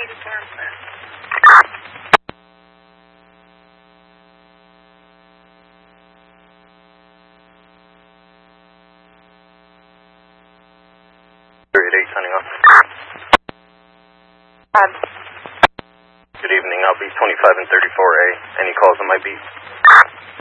Signing off. Good evening, I'll be 25 and 34A. Any calls on my beat?